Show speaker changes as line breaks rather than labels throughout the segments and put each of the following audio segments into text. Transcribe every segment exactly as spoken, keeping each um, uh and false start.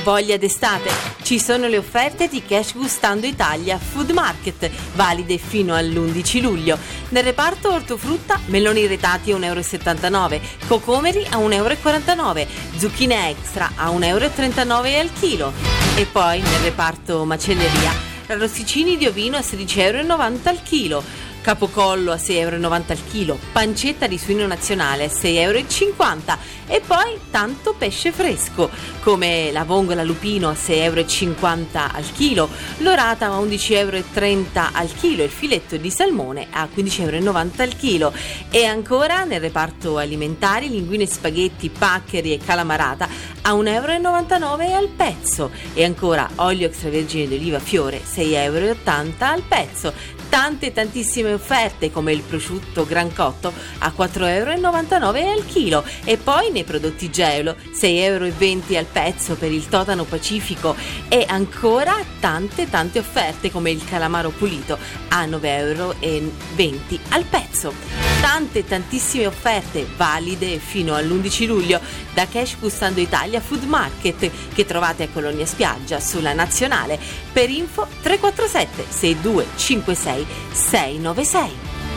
voglia d'estate? Ci sono le offerte di Cash Gustando Italia Food Market, valide fino all'undici luglio. Nel reparto ortofrutta, meloni retati a uno e settantanove euro, cocomeri a uno e quarantanove euro, zucchine extra a uno e trentanove euro al chilo. E poi nel reparto macelleria, arrosticini di ovino a sedici e novanta euro al chilo, capocollo a sei e novanta euro al chilo, pancetta di suino nazionale a sei e cinquanta euro e poi tanto pesce fresco come la vongola lupino a sei e cinquanta euro al chilo, l'orata a undici e trenta euro al chilo e il filetto di salmone a quindici e novanta euro al chilo. E ancora nel reparto alimentari, linguine spaghetti, paccheri e calamarata a uno e novantanove euro al pezzo. E ancora olio extravergine di oliva fiore sei e ottanta euro al pezzo. Tante tantissime offerte come il prosciutto gran cotto a quattro e novantanove euro al chilo. E poi nei prodotti Geolo sei e venti euro al pezzo per il totano pacifico. E ancora tante tante offerte come il calamaro pulito a nove e venti euro al pezzo. Tante tantissime offerte valide fino all'undici luglio da Cash Gustando Italia Food Market, che trovate a Colonia Spiaggia sulla Nazionale. Per info tre quattro sette sei due cinque sei sei nove sei.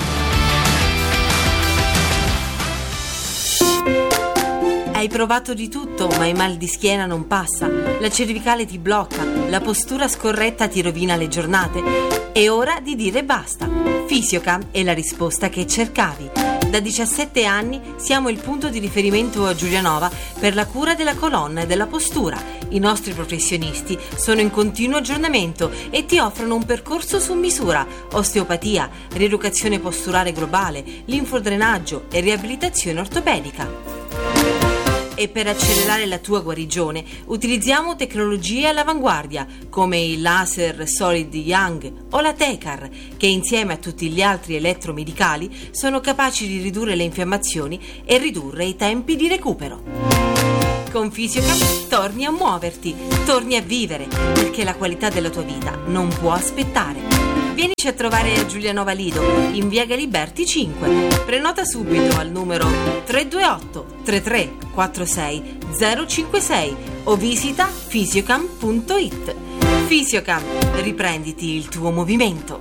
Hai provato di tutto, ma il mal di schiena non passa, la cervicale ti blocca, la postura scorretta ti rovina le giornate. È ora di dire basta. Fisiocam è la risposta che cercavi. Da diciassette anni siamo il punto di riferimento a Giulianova per la cura della colonna e della postura. I nostri professionisti sono in continuo aggiornamento e ti offrono un percorso su misura: osteopatia, rieducazione posturale globale, linfodrenaggio e riabilitazione ortopedica. E per accelerare la tua guarigione utilizziamo tecnologie all'avanguardia come il laser Solid Young o la Tecar, che insieme a tutti gli altri elettromedicali sono capaci di ridurre le infiammazioni e ridurre i tempi di recupero. Con Fisiocam torni a muoverti, torni a vivere, perché la qualità della tua vita non può aspettare. Vienici a trovare a Giulianova Lido, in via Galiberti cinque. Prenota subito al numero tre due otto tre tre quattro sei zero cinque sei o visita fisiocam punto it. Fisiocam, riprenditi il tuo movimento.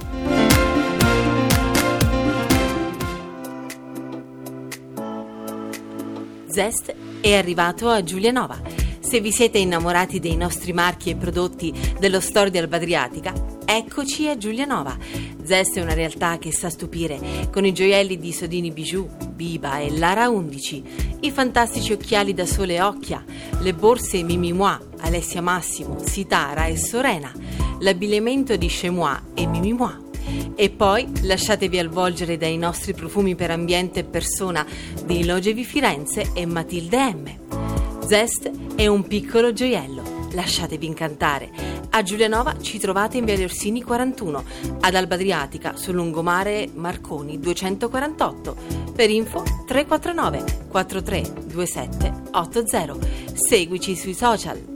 Zest è arrivato a Giulianova. Se vi siete innamorati dei nostri marchi e prodotti dello store di Alba Adriatica, eccoci a Giulianova. Zest è una realtà che sa stupire con i gioielli di Sodini Bijou, Biba e Lara undici, i fantastici occhiali da sole e Occhia, le borse Mimi Moi, Alessia Massimo, Sitara e Sorena, l'abbigliamento di Chemois e Mimi Moi. E poi lasciatevi avvolgere dai nostri profumi per ambiente e persona di Logevi Firenze e Matilde M. Zest è un piccolo gioiello, lasciatevi incantare. A Giulianova ci trovate in Viale Orsini quarantuno, ad Alba Adriatica sul lungomare Marconi duecentoquarantotto. Per info tre quattro nove quattro tre due sette otto zero. Seguici sui social